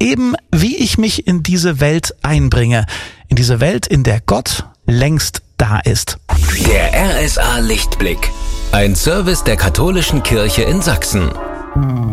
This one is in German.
eben wie ich mich in diese Welt einbringe. In diese Welt, in der Gott längst da ist. Der RSA Lichtblick. Ein Service der Katholischen Kirche in Sachsen.